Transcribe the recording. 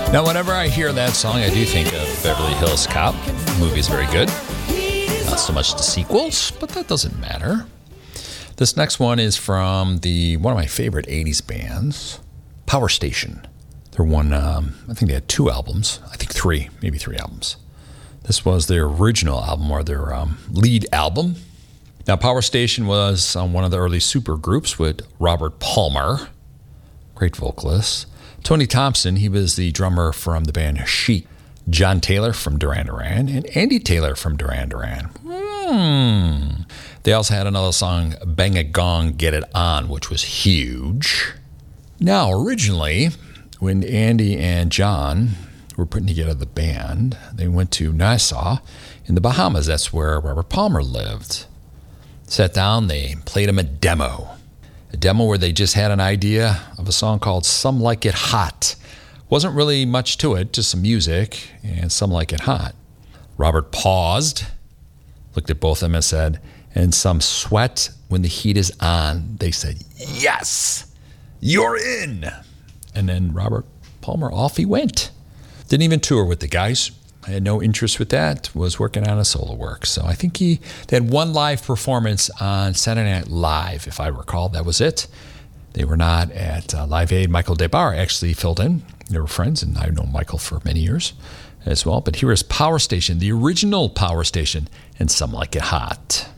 Now, whenever I hear that song, I do think of Beverly Hills Cop. The movie is very good. Not so much the sequels, but that doesn't matter. This next one is from one of my favorite 80s bands, Power Station. They're I think they had 2 albums. I think 3, maybe 3 albums. This was their original album, or their lead album. Now, Power Station was one of the early super groups with Robert Palmer, great vocalist. Tony Thompson, he was the drummer from the band Chic. John Taylor from Duran Duran, and Andy Taylor from Duran Duran. They also had another song, Bang a Gong, Get It On, which was huge. Now, originally, when Andy and John were putting together the band, they went to Nassau in the Bahamas. That's where Robert Palmer lived. Sat down, they played him a demo where they just had an idea of a song called Some Like It Hot. Wasn't really much to it, just some music and Some Like It Hot. Robert paused, looked at both of them and said, and some sweat when the heat is on. They said, yes, you're in. And then Robert Palmer, off he went. Didn't even tour with the guys. I had no interest with that, was working on a solo work. So I think they had one live performance on Saturday Night Live, if I recall. That was it. They were not at Live Aid. Michael DeBar actually filled in. They were friends, and I've known Michael for many years as well. But here is Power Station, the original Power Station, and Some Like It Hot.